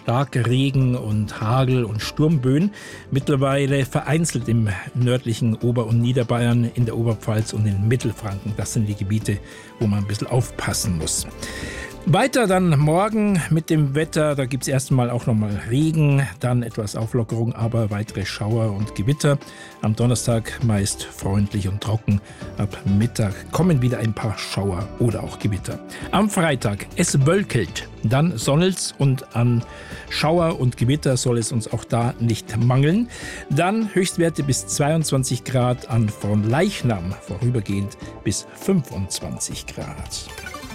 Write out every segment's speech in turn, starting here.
Starkregen und Hagel und Sturmböen. Mittlerweile vereinzelt im nördlichen Ober- und Niederbayern, in der Oberpfalz und in Mittelfranken. Das sind die Gebiete, wo man ein bisschen aufpassen muss. Weiter dann morgen mit dem Wetter, da gibt es erstmal auch nochmal Regen, dann etwas Auflockerung, aber weitere Schauer und Gewitter. Am Donnerstag meist freundlich und trocken. Ab Mittag kommen wieder ein paar Schauer oder auch Gewitter. Am Freitag, es wölkelt, dann sonnelt's und an Schauer und Gewitter soll es uns auch da nicht mangeln. Dann Höchstwerte bis 22 Grad, an Fronleichnam vorübergehend bis 25 Grad.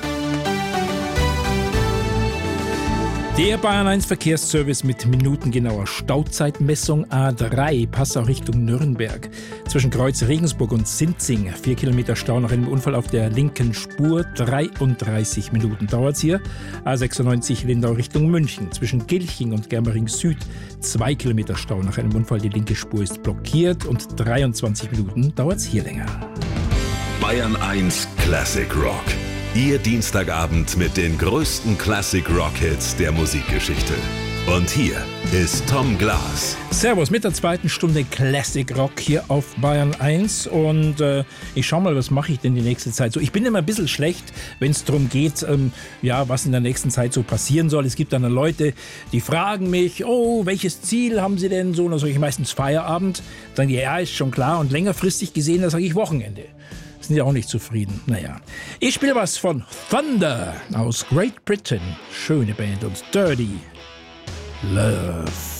Der Bayern 1 Verkehrsservice mit minutengenauer Stauzeitmessung A3 Passau Richtung Nürnberg. Zwischen Kreuz Regensburg und Sinzing 4 Kilometer Stau nach einem Unfall auf der linken Spur. 33 Minuten dauert es hier. A96 Lindau Richtung München. Zwischen Gilching und Germering Süd 2 Kilometer Stau nach einem Unfall. Die linke Spur ist blockiert und 23 Minuten dauert es hier länger. Bayern 1 Classic Rock. Ihr Dienstagabend mit den größten Classic-Rock-Hits der Musikgeschichte. Und hier ist Tom Glas. Servus mit der zweiten Stunde Classic Rock hier auf Bayern 1. Und ich schau mal, was mache ich denn die nächste Zeit so. Ich bin immer ein bisschen schlecht, wenn es darum geht, was in der nächsten Zeit so passieren soll. Es gibt dann Leute, die fragen mich, oh, welches Ziel haben Sie denn so? Und dann sage ich meistens Feierabend. Dann, ja, ist schon klar. Und längerfristig gesehen, da sage ich Wochenende. Sind ja auch nicht zufrieden. Naja. Ich spiele was von Thunder aus Great Britain. Schöne Band und Dirty Love.